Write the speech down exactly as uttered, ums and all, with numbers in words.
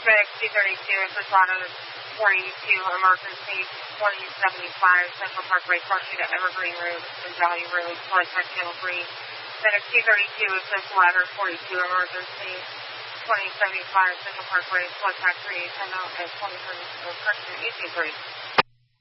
FedEx two thirty-two, Frislado four eighty-two, emergency twenty seventy-five, Central Parkway, Parkview to Evergreen Road, and Valley Road, contact channel three. FedEx two thirty-two, assist ladder forty-two, emergency twenty seventy-five, Central Parkway, contact three, ten out at twenty thirty-two, correction, eighteen three.